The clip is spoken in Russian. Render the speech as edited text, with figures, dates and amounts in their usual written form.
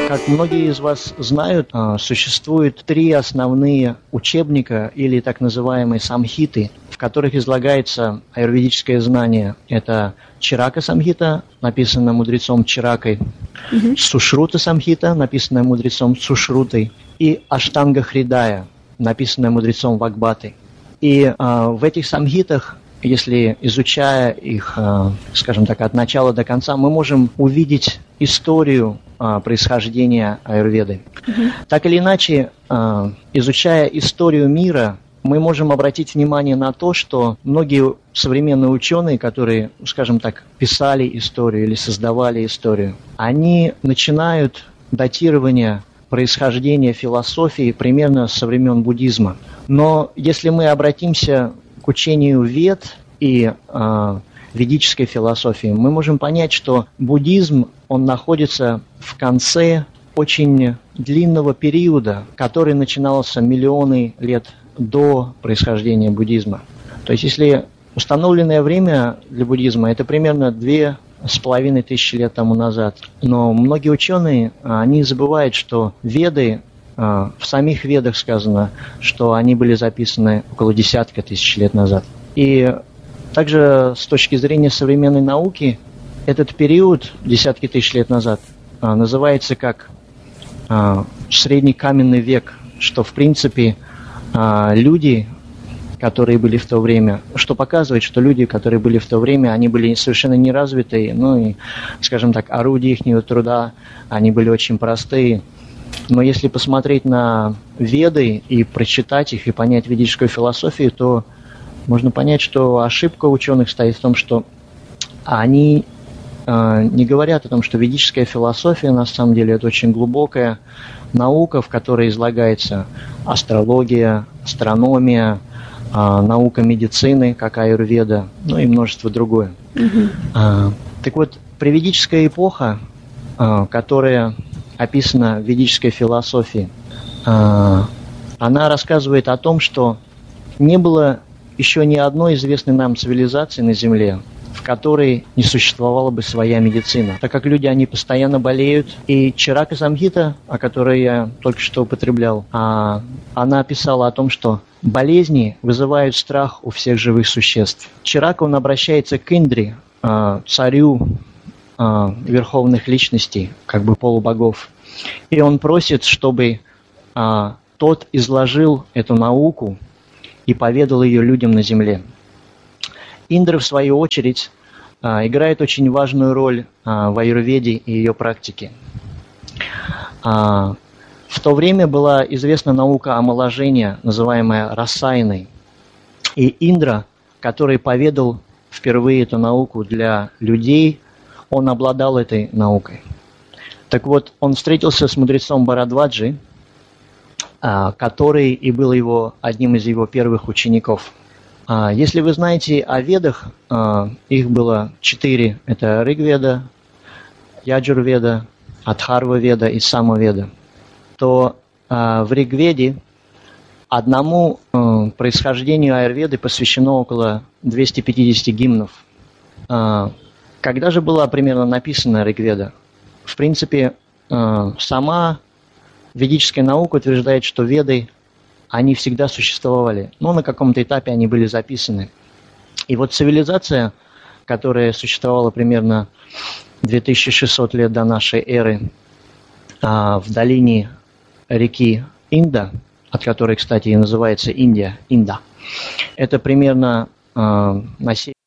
Как многие из вас знают, существует 3 основные учебника или так называемые самхиты, в которых излагается аюрведическое знание. Это Чирака самхита, написанная мудрецом Чиракой, Сушрута самхита, написанная мудрецом Сушрутой, и Аштанга Хридая, написанная мудрецом Вагбатой. И в этих самхитах, если изучая их, скажем так, от начала до конца, мы можем увидеть историю происхождения аюрведы. Так или иначе, изучая историю мира, мы можем обратить внимание на то, что многие современные ученые, которые, скажем так, писали историю или создавали историю, они начинают датирование происхождения философии примерно со времен буддизма. Но если мы обратимся к учению Вед и ведической философии, мы можем понять, что буддизм, он находится в конце очень длинного периода, который начинался миллионы лет до происхождения буддизма. То есть, если установленное время для буддизма, это примерно 2500 лет тому назад. Но многие ученые, они забывают, что Веды, в самих Ведах сказано, что они были записаны около десятка тысяч лет назад. И также с точки зрения современной науки, этот период, десятки тысяч лет назад, называется как средний каменный век, что в принципе люди, которые были в то время, что показывает, что люди, которые были в то время, они были совершенно неразвитые, ну и, скажем так, орудия их труда, они были очень простые. Но если посмотреть на Веды и прочитать их, и понять ведическую философию, то можно понять, что ошибка ученых стоит в том, что они не говорят о том, что ведическая философия на самом деле это очень глубокая наука, в которой излагается астрология, астрономия, наука медицины, как аюрведа, ну и множество другое. Так вот, приведическая эпоха, которая описана в ведической философии, она рассказывает о том, что не было еще ни одной известной нам цивилизации на Земле, в которой не существовала бы своя медицина, так как люди, они постоянно болеют. И Чирака самхита, о которой я только что употреблял, она писала о том, что болезни вызывают страх у всех живых существ. Чирака, он обращается к Индре, царю верховных личностей, как бы полубогов, и он просит, чтобы тот изложил эту науку и поведал ее людям на земле. Индра, в свою очередь, играет очень важную роль в аюрведе и ее практике. В то время была известна наука омоложения, называемая рассаяной. И Индра, который поведал впервые эту науку для людей, он обладал этой наукой. Так вот, он встретился с мудрецом Бхарадваджи, который и был одним из его первых учеников. Если вы знаете о Ведах, их было 4. Это Ригведа, Яджурведа, Адхарва-веда и Самаведа. То в Ригведе одному происхождению аюрведы посвящено около 250 гимнов. Когда же была примерно написана Ригведа? В принципе, сама ведическая наука утверждает, что Веды, они всегда существовали, но на каком-то этапе они были записаны. И вот цивилизация, которая существовала примерно 2600 лет до нашей эры в долине реки Инда, от которой, кстати, и называется Индия, Инда, это примерно на севере